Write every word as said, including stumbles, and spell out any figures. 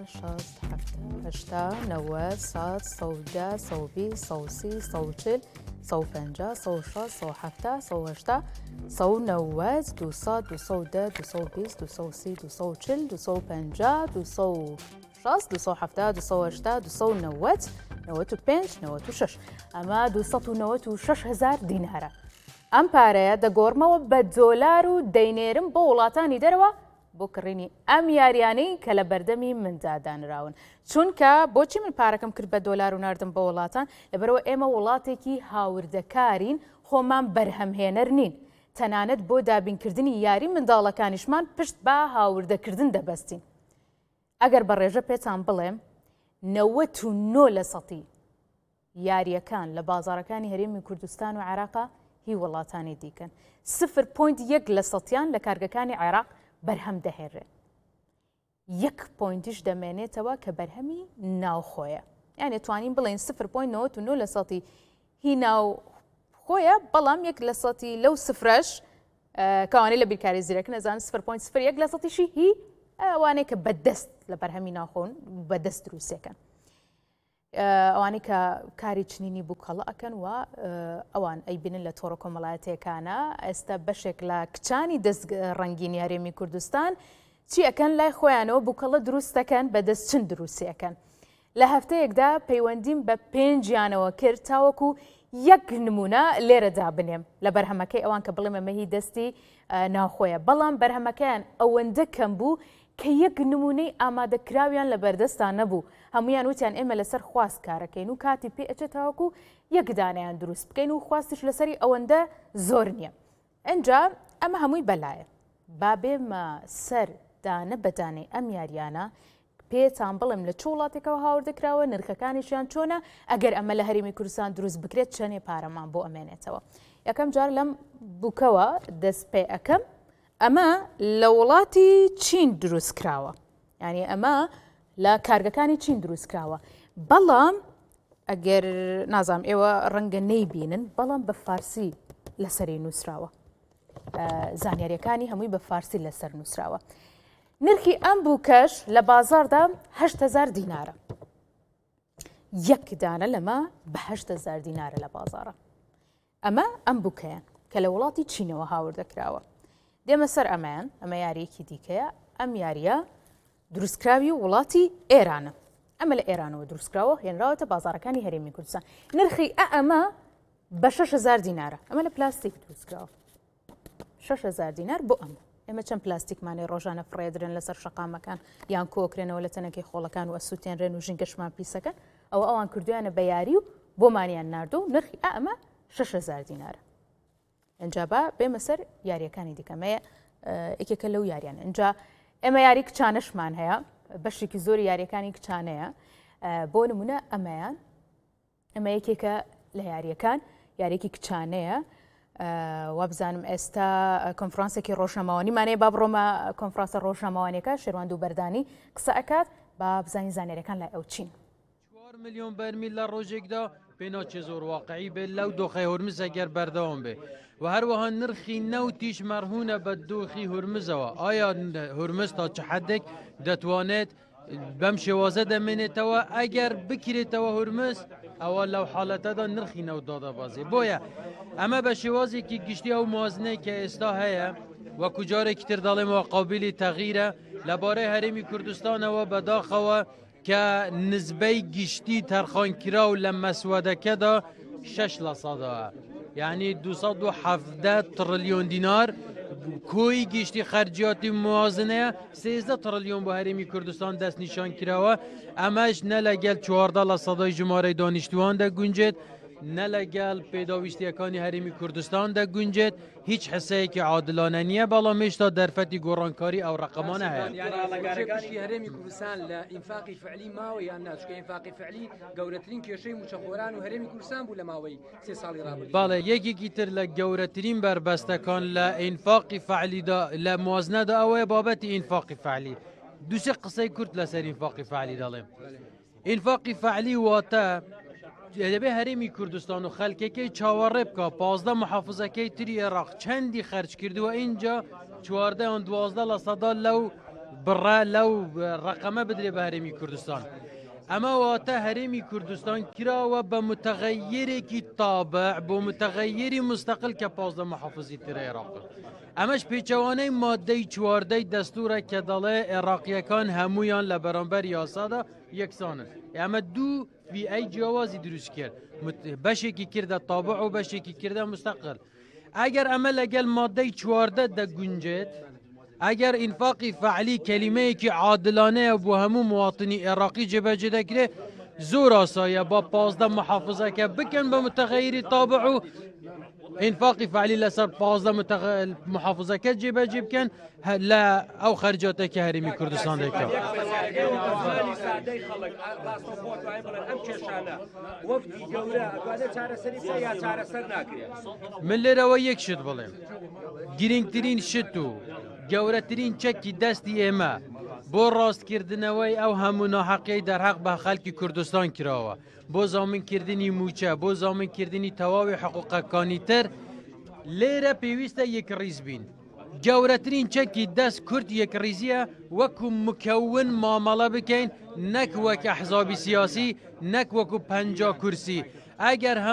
شاست حفته هشتا نوت سات سودا صوبي صوصي صوتل صو فنجا صو شاست صو حفته صو هشتا صو نوت دو سات دو سودا دو صو بيس دو صو سي دو صو تل دو صو فنجا دو صو شاست دو صو حفته دو صو هشتا دو صو نوت نوت و پنج نوت و شش اما دو سات و نوت و شش هزار دیناره ئەم پارەیە دەگۆڕمەوە بە دۆلار و دەینێرم بۆ وڵاتانی دەرەوە بۆ کڕینی ئەم یاریانەی کە لە بەردەمی مندا دانراون چونکە بۆچی من پارەکەم کرد بە دۆلار و ناردم بە وڵاتان لەبەرەوە ئێمە وڵاتێکی هاوردەکارین خۆمان بەرهەمهێنەر نین تەنانەت بۆ دابینکردنی یاری منداڵەکانیشمان پشت بە هاوردەکردن دەبەستین ئەگەر بە ڕێژە پێتان بڵێم نەوەت و نۆ لە سەتی یاریەکان لە بازاڕەکانی هەرێمی کوردستان و عێراقا هی وڵاتانی دیکەن سفر پوینت یەک لە سەتیان لە کارگەکانی عێراق بەرهەم دەهێڕێ یەک پوینتیش دەمێنێتەوە کە بەرهەمی ناوخۆیە یعنی توانین بڵێن سفر پوینت نۆ و نۆ لە سەتی هی ناوخۆیە بەڵام یەک لە سەتی لەو سفرەش کەوانەی لە بیرکاری زیرەکە نەزان سفر پوینت سفر یەک لە سەتیشی هی ئەوانەی کە بەدەست لە بەرهەمی ناوخۆن بەدەست دروستەکەن ئەوانەی کە کاری چنینی بووکەڵە ئەکەن و ئەوان ئەیبینن لە تۆڕە کۆمەڵایەتیەکانە ئێستا بەشێک لە کچانی دەست ڕەنگینی هەرێمی کوردستان چی ئەکەن لای خۆیانەوە بووکەڵە دروستەکەن بەدەست چند دروستیەکەن لە هەفتەیەکدا پەیوەندیم بە پێنجیانەوە کرد تاوەکو یەک نمونە لێرەدا بنێم لە بەرهەمەکەی ئەوان کە بڵێمە مەهی دەستی ناوخۆیە بەڵام بەرهەمەکەیان ئەوەندە کەم بوو کە یەک نمونەی ئامادەکراویان لە بەردەستان نەبوو هەمویان وتیان ئێمە لەسەر خواست کارەکەین و کاتی پێ ئەچێت تاوەکو یەک دانیان دروست بکەین و خواستش لەسەری ئەوەندە زۆر نییە ئەنجا ئەمە هەمووی بەلایە با بێمە سەر دانە بەدانەی ئەم یاریانە پێتان بڵم لە چ وڵاتێکەوە هاوردەکراوە نرخەکانیشیان چۆنە ئەگەر ئەمە لە هەرێمی کوردستان دروست بکرێت چەندێ پارەمان بۆ ئەمێنێتەوە یەکەم جار لەم بووکەوە دەست پێ ئەەکەم ئەمە لە وڵاتی چین دروست کراوە یعنی ئەمە لە کارگەکانی چین دروست کراوە بەڵام ئەگەر نازام ئێوە ڕەنگە نەیبینن بەڵام بە فارسی لەسەری نووسراوە زانیاریەکانی هەمووی بە فارسی لەسەر نووسراوە نرخی ئەم بووکەش لە بازاردا هەشت هەزار دینارە یەک دانە لەمە بە هەشت هەزار دینارە لە بازارە ئەمە ئەم بووکەیان کە لە وڵاتی چینەوە هاوردەکراوە دێمە سەر ئەمەیان ئەمە یاریەکی دیکەیە ئەم یاریە دروستکراوی وڵاتی ئێرانە ئەمە لە ئێرانەوە دروستکراوە هێنراوەتە بازارەکانی هەرێمی کوردستان نرخی ئە ئەمە بە شەش هەزار دینارە ئەمە لە پلاستیک دروستکراوە شەش هەزار دینار بۆ ئەمە ئێمە چەند پلاستیکمانی ڕۆژانە فڕێدرن لەسەر شەقامەکان یان کۆکرێنەوە لە تەنەکەی خۆڵەکان و ئەسووتێنرێن و ژینگەشمان پیسەکەن ئەوە ئەوان کردویانە بە یاری و بۆمانیان ناردو و نرخی ئە ئەمە شەش هەزار دینارە ئەنجا بە بێمە سەر یاریەکانی دیکەمەیە ئێکێکە لەو یاریان ئەنجا ئێمە یاری کچانەشمان هەیە بەشێکی زۆری یاریەکانی کچانەیە بۆ نمونە ئەمەیان ئەمە یەکێکە لە یاریەکان یاریێکی کچانەیە وابزانم ئێستا کۆنفرانسێکی ڕۆژنامەوانیمانەیە با بڕۆمە کۆنفرانسە ڕۆژنامەوانیەکە شێرواند و بەردانی قسە ئەکات با بزانین زانیاریەکان لای ئەو چین چوار میلیۆن بەرمیل لە ڕۆژێکدا پێ ناچێ زۆر واقعی بێت لەو دۆخەی هورمز ئەگەر بەردەوام بێ و هەروەها نرخی نەوتیش مەرهونە بە دۆخی هورمزەوە ئایا هورمز تا چه حدێک دەتوانێت بەم شێوازە دەمێنێتەوە ئەگەر بکرێتەوە هورمز ئەوە لەو حاڵەتەدا نرخی نەوت دادەبازێ بۆیە ئەمە بە شێوازێکی گشتی ئەو موازنەی کە ئێستا هەیە وەکو جارێکی تر دەڵێمەوە قابلی تەغیرە لەبارەی هەرێمی کوردستانەوە بەداخەوە کە نزبەی گشتی تەرخانکرا و لە مەسوەدەکەدا شەش لە سەدەوە یعنی دووسەد و حەڤدە تریلیۆن دینار کۆی گشتی خەرجیاتی موازنەیە سێزدە تریلیۆن بۆ هەرێمی کوردستان دەست نیشان کراوە ئەمەش نە لەگەل چواردە لە سەدای ژمارەی دانیشتوان دەگونجێت نە لەگەل پێداویستیەکانی هەرێمی کوردستان دەگونجێت هیچ حسەیەکی عادلانە نییە بەڵام هێشتا دەرفەتی گۆڕانکاری ئەو ڕقەمانە هەیە هەرێمی کوردستان لە ئینفاقی فعلی ماوەی یان ناچکە ئینفاقی فعلی گەورەترین کێشەی موچەخۆران و هەرێمی کوردستان بوو لە ماوەی سێ ساڵی ڕابردوو باڵێ یەکێکی تر لە گەورەترین بربەستەکان لە ئینفاقی فعلیدا لە موازنەدا ئەوەیە بابەتی ئینفاقی فعلی دووسێ قسەی کورت لەسەر ئینفاقی فعلی دەڵێم ئینفاقی فعلی واتە دەبێ هەرێمی کوردستان و خەلکەکەی چاوەڕێ بکە پازدە محافزەکەی تری عێراق چەندی خەرج کردووە اینجا چواردە یان دوازدە لە سەدا لەو بڕە لەو ڕقەمە بدرێ بە هەرێمی کوردستان ئەمە واتە هەرێمی کوردستان کراوە بە متغەیرێکی تابع بۆ متغەیری مستەقل کە پازدە محافزی ترە عێراقە ئەمەش پێچەوانەی مادەی چواردەی دەستورە کە دەڵێ عێراقیەکان هەمویان لە بەرامبەر یاسادا یەکسانن ئەمە دوو فیئەی جیاوازی دروست کرد بەشێکی کردە تابع و بەشێکی کردە مستەقل ئەگەر ئەمە لەگەل مادەی چواردە دەگونجێت ئەگەر ئینفاقی فعلی کەلیمەیەکی عادلانەیە بۆ هەموو مواطنی عێراقی جێبەجێ دەکرێت زۆر ئاسایە با پازدە محافزەکە بکەن بە متغەیری تابع و ئینفاقی فعلی لەسەر پازدە محافزەکە جێبەجێ بکەن لە ئەو خەرجاتێکی هەرێمی کوردستان دەکات. من لێرەوە یەک شت بڵێم گرنگترین شت و گەورەترین چەکی دەستی ئێمە بۆ ڕاستکردنەوەی ئەو هەموو ناحەقەی دەرحەق بە خەڵکی کوردستان کراوە بۆ زامینکردنی موچە بۆ زامینکردنی تەواوی حقوقەکانی تر لێرە پێویستە یەکڕیز بین گەورەترین چەکی دەست کورد یەکڕیزیە وەکو مکەون مامەڵە بکەین نەک وەک ئەحزابی سیاسی نەک وەکو پەنجا کورسی ئەگەر